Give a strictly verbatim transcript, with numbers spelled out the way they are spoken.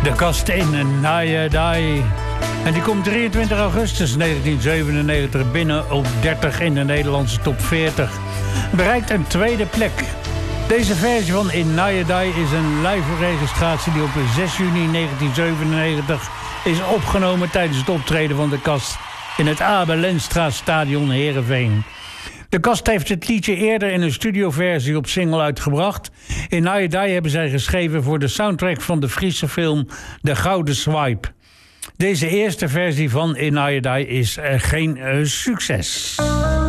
De Kast in Naya Dai. En die komt drieëntwintig augustus negentien zevenennegentig binnen op dertig in de Nederlandse top veertig. Bereikt een tweede plek. Deze versie van In Naya Dai is een live registratie die op zes juni negentien zevenennegentig is opgenomen tijdens het optreden van De Kast in het Abel Lenstra Stadion Heerenveen. De Kast heeft het liedje eerder in een studioversie op single uitgebracht. In Naya Dai hebben zij geschreven voor de soundtrack van de Friese film De Gouden Swipe. Deze eerste versie van In Naya Dai is uh, geen uh, succes.